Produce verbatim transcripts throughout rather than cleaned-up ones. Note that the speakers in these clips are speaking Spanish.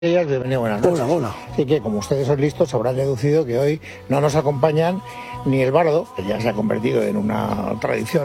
Ellas, bienvenido, buenas noches. Hola, hola. Así que, como ustedes son listos, habrán deducido que hoy no nos acompañan ni el bardo, que ya se ha convertido en una tradición.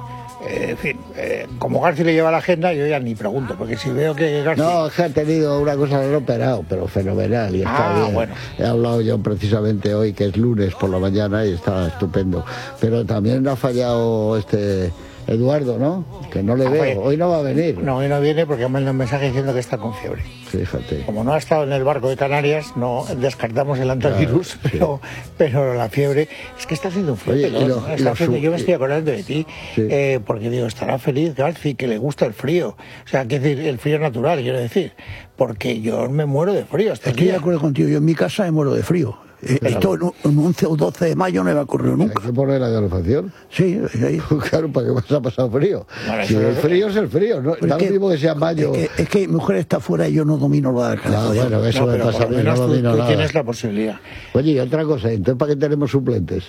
Eh, en fin, eh, como García le lleva la agenda, yo ya ni pregunto, porque si veo que García... No, es que ha tenido una cosa que no operado, pero fenomenal, y está ah, bien. Bueno. He hablado yo precisamente hoy, que es lunes por la mañana, y está estupendo. Pero también ha fallado este... Eduardo, ¿no? Que no le veo. Hoy no va a venir. No, hoy no viene porque me manda un mensaje diciendo que está con fiebre. Fíjate. Como no ha estado en el barco de Canarias, no descartamos el antivirus, claro, pero, sí. pero la fiebre... Es que está haciendo un frío. Oye, lo, está haciendo, yo me estoy acordando de ti, sí. eh, porque digo, estará feliz García, que le gusta el frío. O sea, que decir, el frío natural, quiero decir. Porque yo me muero de frío. Estoy de acuerdo contigo, yo en mi casa me muero de frío. Esto en once o doce de mayo no me ha ocurrido nunca. ¿Hay que poner la calefacción? Sí, ahí. Claro, ¿para qué más ha pasado frío? Bueno, si el frío es el frío, ¿no? Da lo mismo que sea mayo. Es que, es que mi mujer está fuera y yo no domino lo de la calefacción. No, bueno, eso no, me pasa a mí, no tú, domino tú nada. Tienes la posibilidad. Oye, y otra cosa, entonces ¿para qué tenemos suplentes?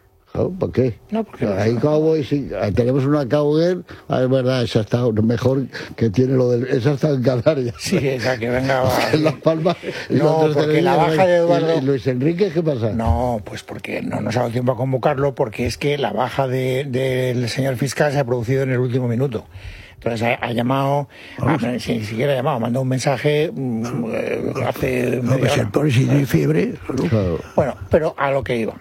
¿Por qué? No, porque ahí no. Cowboy, sí, tenemos una Cowgirl, ah, es verdad, esa está mejor que tiene lo del... Esa está en Canarias. Sí, esa que venga... En Las Palmas. No, porque la baja de Eduardo... ¿Y Luis Enrique qué pasa? No, pues porque no nos ha dado tiempo a convocarlo, porque es que la baja del de, de señor fiscal se ha producido en el último minuto. Entonces ha, ha llamado, a, si ni siquiera ha llamado, ha mandado un mensaje mmm, hace... No, pues el pobre si tiene fiebre... Claro. Bueno, pero a lo que iba...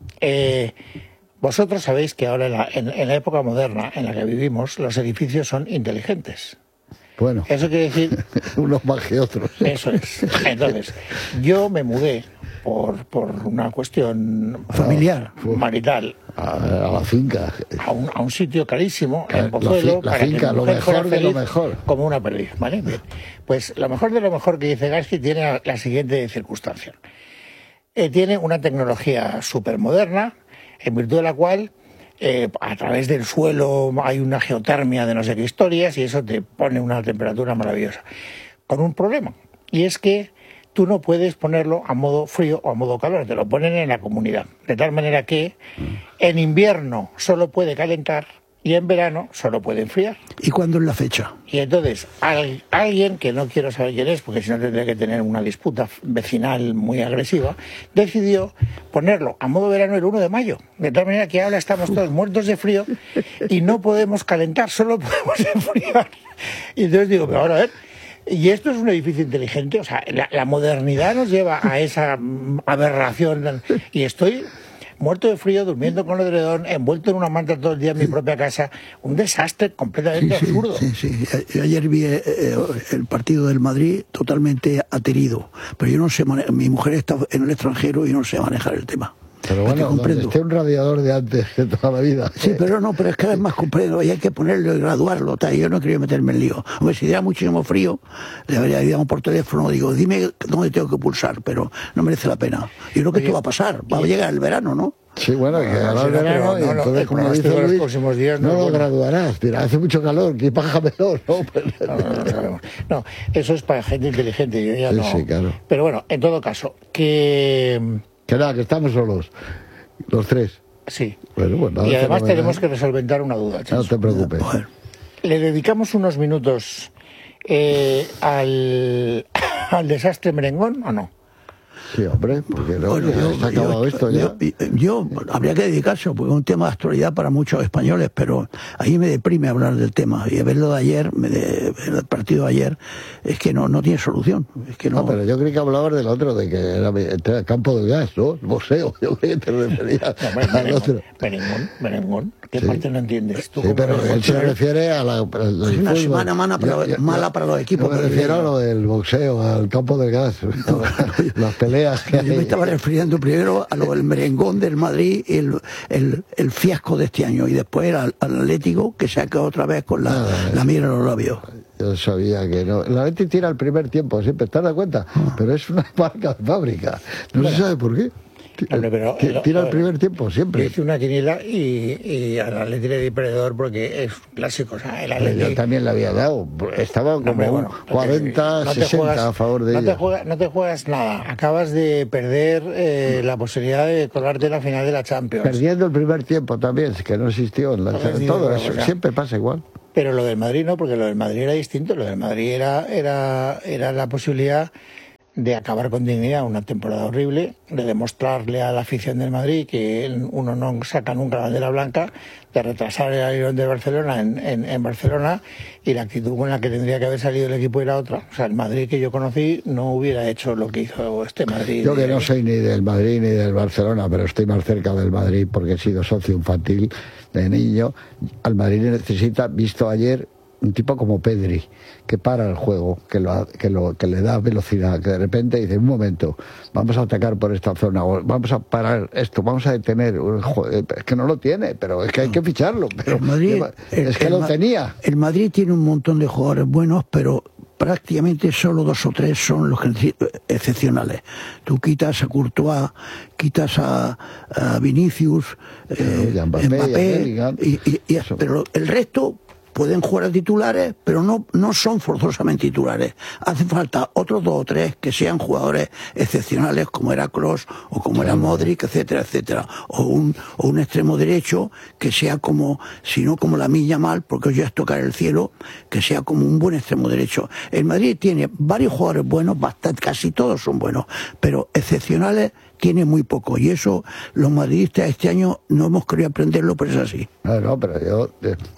Eh, vosotros sabéis que ahora en la, en, en la época moderna en la que vivimos los edificios son inteligentes. Bueno, eso quiere decir unos más que otros. Eso es. Entonces, yo me mudé por, por una cuestión familiar, marital, a, a la finca, a un, a un sitio carísimo la, en Pozuelo, la, la para finca, que lo mejor de lo mejor, como una perdiz, ¿vale? Bien. Pues lo mejor de lo mejor que dice Gasky tiene la, la siguiente circunstancia. Eh, tiene una tecnología súper moderna, en virtud de la cual eh, a través del suelo hay una geotermia de no sé qué historias y eso te pone una temperatura maravillosa. Con un problema, y es que tú no puedes ponerlo a modo frío o a modo calor, te lo ponen en la comunidad. De tal manera que en invierno solo puede calentar y en verano solo puede enfriar. ¿Y cuándo es la fecha? Y entonces, al, alguien, que no quiero saber quién es, porque si no tendría que tener una disputa vecinal muy agresiva, decidió ponerlo a modo verano el uno de mayo. De tal manera que ahora estamos todos muertos de frío y no podemos calentar, solo podemos enfriar. Y entonces digo, pero ahora a ver... Y esto es un edificio inteligente, o sea, la, la modernidad nos lleva a esa aberración y estoy... muerto de frío, durmiendo con el edredón, envuelto en una manta todo el día en mi propia casa. Un desastre completamente sí, sí, absurdo. Sí, sí. Yo ayer vi eh, el partido del Madrid totalmente aterido. Pero yo no sé, mi mujer está en el extranjero y no sé manejar el tema. Pero bueno, donde esté un radiador de antes de toda la vida. Sí, pero no, pero es que además comprendo, y hay que ponerlo y graduarlo, tal. Yo no quería meterme en lío. Hombre, si diera muchísimo frío, le habría llamado por teléfono, digo, dime dónde tengo que pulsar, pero no merece la pena. Yo creo que esto va a pasar, va a llegar el verano, ¿no? Sí, bueno, que ahora el verano, y no, entonces, no, como dice Luis, los próximos días no, no lo bueno. graduarás, mira, hace mucho calor, que pájamelo, ¿no? No, no, no, no, eso es para gente inteligente, yo ya sí, no. Sí, claro. Pero bueno, en todo caso, que... Que nada, que estamos solos, los tres. Sí. Bueno, pues nada, y además tenemos que resolver una duda, Chencho. No te preocupes. Bueno, le dedicamos unos minutos eh, al, al desastre merengón, ¿o no? Sí, hombre, porque no, bueno, ya yo, se ha acabado yo, esto ya. Yo, yo, habría que dedicarse, porque es un tema de actualidad para muchos españoles, pero ahí me deprime hablar del tema. Y verlo de ayer, me de, el partido de ayer, es que no, no tiene solución. Es que no... no, pero yo creí que hablabas del otro, de que era el campo del gas, ¿no? El boxeo, yo creí que te referías no, al merengón, otro. Merengón, merengón. ¿Qué sí. parte no entiendes tú? Sí, pero él se refiere a la... A la es una semana mala para, yo, yo, mala para los equipos. Yo me refiero a lo del boxeo, al campo del gas, no, las peleas que yo hay. me estaba refiriendo primero a lo del merengón del Madrid, el, el, el fiasco de este año, y después al, al Atlético, que se ha quedado otra vez con la, ah, la mira en los labios. Yo sabía que no. El Atlético tira el primer tiempo, siempre, ¿estás de cuenta? Ah. Pero es una marca de fábrica. No bueno. se sabe por qué. Hombre, pero, tira el primer tiempo siempre. Hice una quinila y, y al Atlético le di perdedor porque es clásico. O sea, el Atlético... Yo también le había dado. Estaba como hombre, bueno, cuarenta, no sesenta juegas, a favor de no ella. Te juegas, no te juegas nada. Acabas de perder eh, la posibilidad de colarte en la final de la Champions. Perdiendo el primer tiempo también, que no existió. En la... no Todo eso, o sea, siempre pasa igual. Pero lo del Madrid no, porque lo del Madrid era distinto. Lo del Madrid era, era, era la posibilidad de acabar con dignidad una temporada horrible, de demostrarle a la afición del Madrid que uno no saca nunca la bandera blanca, de retrasar el avión de Barcelona en, en, en Barcelona, y la actitud con la que tendría que haber salido el equipo era otra. O sea, el Madrid que yo conocí no hubiera hecho lo que hizo este Madrid. Yo que no soy ni del Madrid ni del Barcelona, pero estoy más cerca del Madrid porque he sido socio infantil de niño. Al Madrid necesita, visto ayer, un tipo como Pedri, que para el juego, que lo, que lo que le da velocidad, que de repente dice, un momento, vamos a atacar por esta zona, o vamos a parar esto, vamos a detener, es que no lo tiene, pero es que hay que ficharlo, pero el Madrid, es el, que el, lo tenía. El Madrid tiene un montón de jugadores buenos, pero prácticamente solo dos o tres son los excepcionales. Tú quitas a Courtois, quitas a, a Vinicius, eh, y a Mbappé, Mbappé, y a y, y, y, pero el resto pueden jugar a titulares, pero no, no son forzosamente titulares. Hace falta otros dos o tres que sean jugadores excepcionales, como era Kroos o como era Modric, etcétera, etcétera. O un, o un extremo derecho que sea como, si no como la Milla mal, porque hoy ya es tocar el cielo, que sea como un buen extremo derecho. El Madrid tiene varios jugadores buenos, bastante, casi todos son buenos, pero excepcionales tiene muy poco, y eso los madridistas este año no hemos querido aprenderlo, pero es así. No, no, pero yo,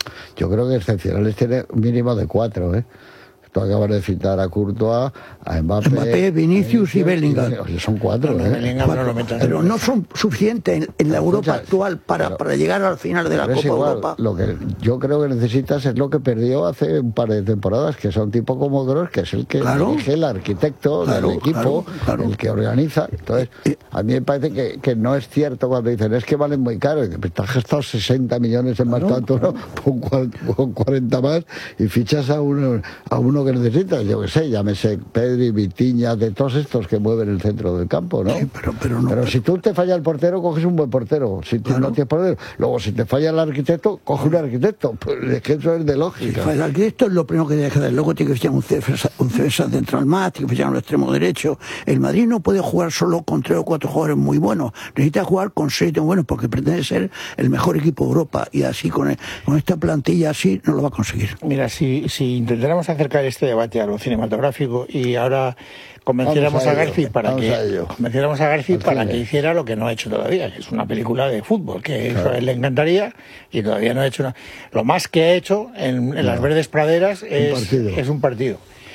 yo creo que excepcionales tiene un mínimo de cuatro, ¿eh? Tú acabas de citar a Courtois, a Mbappé, Mbappé, Vinicius y Bellingham. Y son cuatro, no, ¿eh? Bellingham cuatro, no lo metas, pero no son suficientes en, en la Europa Escucha, actual para, pero, para llegar al final de la Pero Copa es igual, Europa. Lo que yo creo que necesitas es lo que perdió hace un par de temporadas, que es un tipo como Kroos, que es el que Claro. dirige, el arquitecto Claro, del equipo, claro, claro. el que organiza. Entonces, a mí me parece que, que no es cierto cuando dicen es que valen muy caro, y que te has gastado sesenta millones en más Claro, tanto, ¿no? Pon, pon cuarenta más y fichas a uno, a uno que necesitas, yo que sé, llámese Pedri, Vitinha, de todos estos que mueven el centro del campo, ¿no? Sí, pero, pero no. Pero si tú te falla el portero, coges un buen portero. Si tú Claro. no tienes portero, luego si te falla el arquitecto, coge un arquitecto. Pues es que eso es de lógica. Si el arquitecto es lo primero que tiene que hacer. Luego tiene que fichar un defensa, un defensa central más, tiene que fichar un extremo derecho. El Madrid no puede jugar solo con tres o cuatro jugadores muy buenos. Necesita jugar con seis muy buenos porque pretende ser el mejor equipo de Europa. Y así, con, el, con esta plantilla así, no lo va a conseguir. Mira, si, si intentáramos acercar este debate a lo cinematográfico y ahora convenciéramos a, a Garci para que a convenciéramos a Garci Al para cine. que hiciera lo que no ha hecho todavía, que es una película de fútbol, que claro. eso a él le encantaría y todavía no ha hecho una... Lo más que ha hecho en, en no. las verdes praderas es un, es un partido.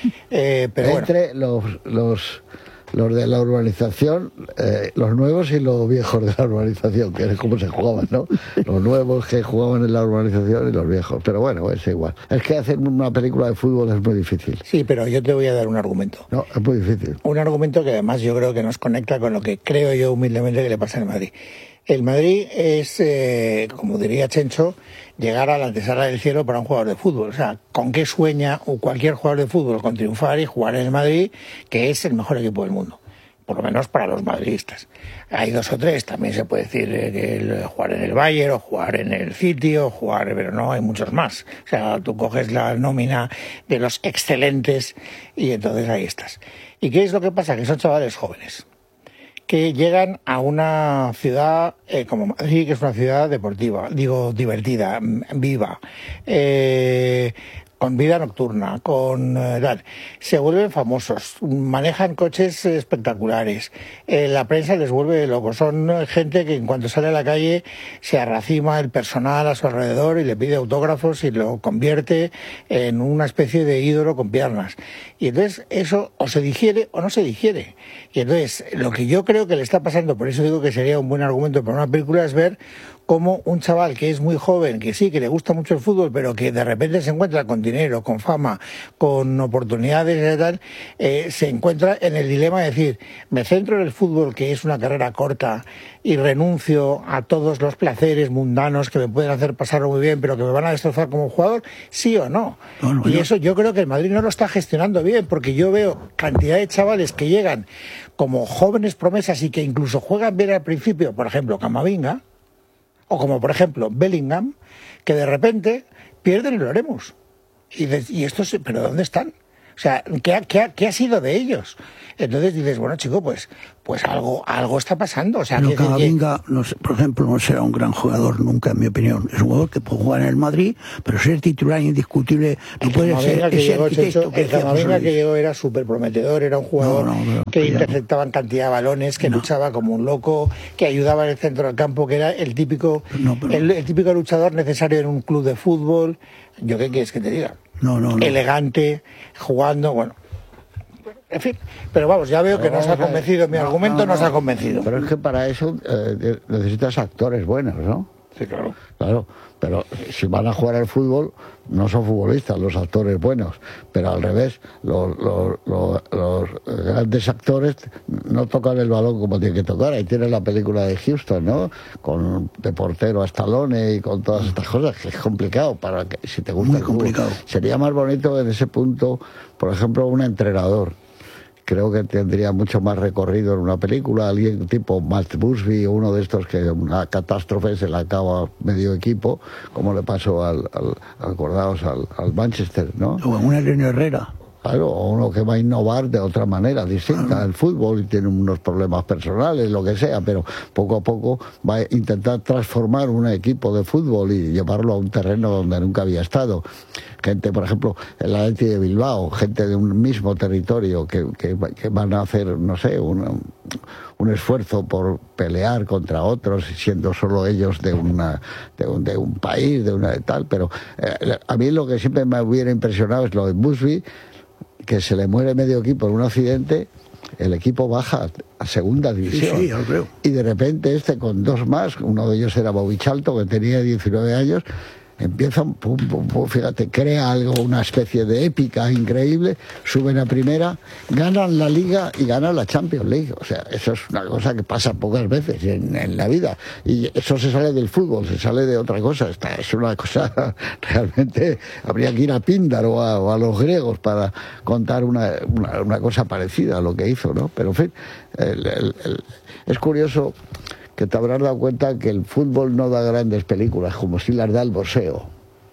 Eh, pero Entre bueno. los, los los de la urbanización, eh, los nuevos y los viejos de la urbanización, que es como se jugaban, ¿no? Los nuevos que jugaban en la urbanización y los viejos. Pero bueno, es igual. Es que hacer una película de fútbol es muy difícil. Sí, pero yo te voy a dar un argumento. No, es muy difícil. Un argumento que además yo creo que nos conecta con lo que creo yo humildemente que le pasa en Madrid. El Madrid es, eh, como diría Chencho, llegar a la antesala del cielo para un jugador de fútbol. O sea, ¿con qué sueña cualquier jugador de fútbol? Con triunfar y jugar en el Madrid, que es el mejor equipo del mundo. Por lo menos para los madridistas. Hay dos o tres, también se puede decir eh, que el, jugar en el Bayern, o jugar en el City, o jugar, pero no, hay muchos más. O sea, tú coges la nómina de los excelentes y entonces ahí estás. ¿Y qué es lo que pasa? Que son chavales jóvenes que llegan a una ciudad eh, como Madrid, que es una ciudad deportiva, digo, divertida, viva, eh, con vida nocturna, con eh, tal. Se vuelven famosos, manejan coches espectaculares, eh, la prensa les vuelve locos, son gente que en cuanto sale a la calle se arracima el personal a su alrededor y le pide autógrafos y lo convierte en una especie de ídolo con piernas. Y entonces eso o se digiere o no se digiere. Y entonces lo que yo creo que le está pasando, por eso digo que sería un buen argumento para una película, es ver cómo un chaval que es muy joven, que sí, que le gusta mucho el fútbol, pero que de repente se encuentra con dinero, con fama, con oportunidades y tal, eh, se encuentra en el dilema de decir, me centro en el fútbol, que es una carrera corta, y renuncio a todos los placeres mundanos que me pueden hacer pasarlo muy bien, pero que me van a destrozar como jugador, sí o no. no, no y yo... eso yo creo que el Madrid no lo está gestionando bien, porque yo veo cantidad de chavales que llegan como jóvenes promesas y que incluso juegan bien al principio, por ejemplo, Camavinga, o como por ejemplo Bellingham, que de repente pierden el Oremus. Y, de, y estos, ¿pero dónde están? O sea, ¿qué ha, qué ha, qué ha sido de ellos? Entonces dices, bueno, chico, pues pues algo algo está pasando. O sea, pero que, Camavinga, que... no sé, por ejemplo, no será un gran jugador nunca, en mi opinión. Es un jugador que puede jugar en el Madrid, pero ser titular indiscutible no puede ser que ese llegó, arquitecto Checho, que el Camavinga que llegó era súper prometedor, era un jugador no, no, que interceptaba en cantidad de balones, que no. luchaba como un loco, que ayudaba en el centro del campo, que era el típico no, pero... el, el típico luchador necesario en un club de fútbol. ¿Yo qué quieres que te diga? No, no, no. Elegante, jugando, bueno. En fin, pero vamos, ya veo que no, nos ha convencido, mi no, argumento no, no, nos ha convencido. Pero es que para eso eh, necesitas actores buenos, ¿no? Sí, claro. Claro, pero si van a jugar al fútbol, no son futbolistas los actores buenos, pero al revés, los, los, los, los grandes actores no tocan el balón como tienen que tocar. Ahí tienes la película de Houston, ¿no? Con de portero a Stallone y con todas estas cosas, que es complicado para que si te gusta Muy el fútbol. complicado. Sería más bonito en ese punto, por ejemplo, un entrenador. Creo que tendría mucho más recorrido en una película, alguien tipo Matt Busby, uno de estos que una catástrofe se le acaba medio equipo, como le pasó al, al acordaos, al, al Manchester, ¿no? O en una Elena Herrera. Claro, o uno que va a innovar de otra manera distinta al fútbol y tiene unos problemas personales, lo que sea, pero poco a poco va a intentar transformar un equipo de fútbol y llevarlo a un terreno donde nunca había estado. Gente, por ejemplo, el Athletic de Bilbao, gente de un mismo territorio que, que, que van a hacer, no sé, un, un esfuerzo por pelear contra otros, siendo solo ellos de una de un, de un país, de una de tal, pero eh, a mí lo que siempre me hubiera impresionado es lo de Busby, que se le muere medio equipo en un accidente, el equipo baja a segunda división. Sí, sí, yo creo. Y de repente este con dos más, uno de ellos era Bobichalto, que tenía diecinueve años, empieza, pum, pum, pum, fíjate, crea algo, una especie de épica increíble, suben a primera, ganan la Liga y ganan la Champions League. O sea, eso es una cosa que pasa pocas veces en, en la vida. Y eso se sale del fútbol, se sale de otra cosa. Esta es una cosa, realmente, habría que ir a Píndaro o a, o a los griegos para contar una, una, una cosa parecida a lo que hizo, ¿no? Pero, en fin, el, el, el, es curioso que te habrás dado cuenta que el fútbol no da grandes películas, como si las da el boxeo.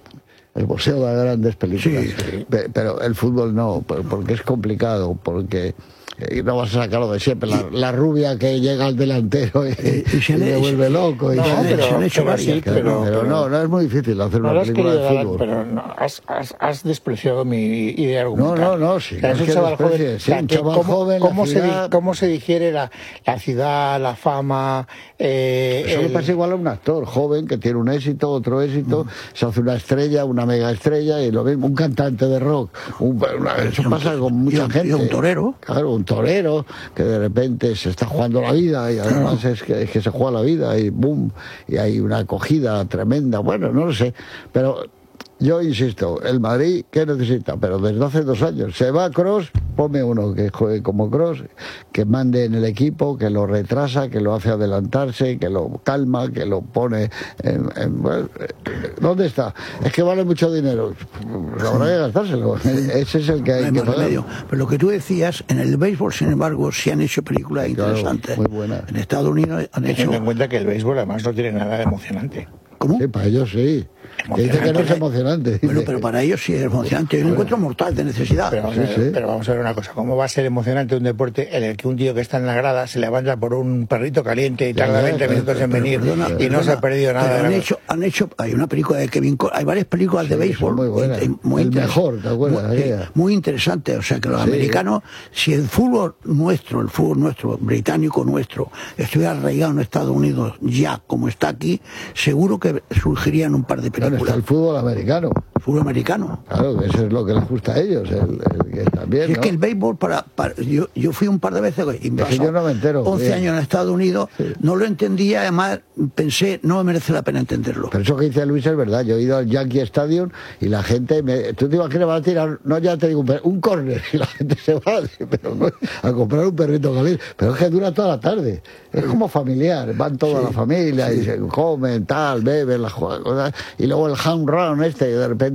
El boxeo da grandes películas, sí, sí. Pero el fútbol no, porque es complicado, porque no vas a sacarlo de siempre. La, la rubia que llega al delantero y, eh, y se y le vuelve loco. Y no, se, pero, se han hecho pero, sí, pero, pero, pero no, no es muy difícil hacer no una película de fútbol. Dar, pero no, has, has, has despreciado mi idea argumental. No, no, no, sí. O sea, es un chaval joven. Sí, un chaval ¿Cómo, joven cómo, se, ciudad... ¿Cómo se digiere la, la ciudad, la fama? Eh, Eso el... le pasa igual a un actor joven que tiene un éxito, otro éxito, mm. se hace una estrella, una mega estrella, y lo mismo, un cantante de rock. Un, una, eso pasa con mucha y, gente. Y un torero. Claro, un torero que de repente se está jugando la vida y además claro. es, que, es que se juega la vida y boom, y hay una acogida tremenda. Bueno, no lo sé, pero yo insisto, el Madrid, ¿qué necesita? Pero desde hace dos años, se va Kroos, ponme uno que juegue como Kroos, que mande en el equipo, que lo retrasa, que lo hace adelantarse, que lo calma, que lo pone en... en bueno, ¿dónde está? Es que vale mucho dinero, habrá que gastárselo, ese es el que hay no hay que pagar. Pero lo que tú decías, en el béisbol, sin embargo, sí han hecho películas claro, interesantes. Muy buenas. En Estados Unidos han hecho... Teniendo en cuenta que el béisbol además no tiene nada de emocionante. ¿Cómo? Sí, para ellos sí. Que dice que no es emocionante. Bueno, pero para ellos sí es emocionante. Yo un encuentro mortal de necesidad. Pero vamos, sí, ver, sí. pero vamos a ver una cosa. ¿Cómo va a ser emocionante un deporte en el que un tío que está en la grada se levanta por un perrito caliente y tarda veinte minutos en venir perdona, y perdona, no se ha perdido nada? Pero han, hecho, han hecho... Hay una película de Kevin Costner, hay varias películas sí, de béisbol. Muy buenas. Muy el mejor, ¿te acuerdas? Muy, eh, muy interesante. O sea, que los sí. americanos, si el fútbol nuestro, el fútbol nuestro, británico nuestro, estuviera arraigado en Estados Unidos ya como está aquí, seguro que surgirían un par de películas. Bueno, está el fútbol americano. Fútbol americano. Claro, eso es lo que les gusta a ellos. El, el que también, si es ¿no? que el béisbol, para, para yo, yo fui un par de veces, y es que yo no me entero. once bien. años en Estados Unidos, sí. no lo entendía, además pensé, no me merece la pena entenderlo. Pero eso que dice Luis es verdad. Yo he ido al Yankee Stadium y la gente, me, tú te imaginas, va a tirar, no ya te digo, un córner y la gente se va pero no, a comprar un perrito caliente. Pero es que dura toda la tarde. Es como familiar, van toda sí, la familia sí. y se comen, tal, beben, las cosas. Y luego el home run este, y de repente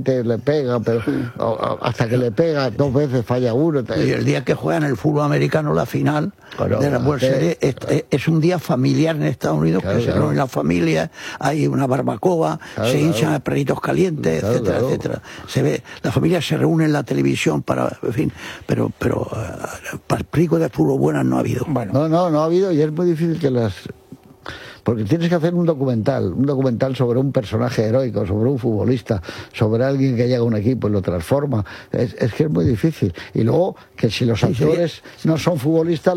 mete, le pega, pero o, o, hasta que le pega dos veces falla uno. Y el día que juegan el fútbol americano la final claro, de la World Series es, es un día familiar en Estados Unidos, claro, que se reúnen las familias, hay una barbacoa, claro, se hinchan claro. perritos calientes, claro, etcétera, claro. etcétera. Se ve, la familia se reúne en la televisión para, en fin, pero, pero uh, partidos de fútbol buenas no ha habido. Bueno. No, no, no ha habido y es muy difícil que las... Porque tienes que hacer un documental, un documental sobre un personaje heroico, sobre un futbolista, sobre alguien que llega a un equipo y lo transforma. Es, es que es muy difícil. Y luego, que si los actores no son futbolistas,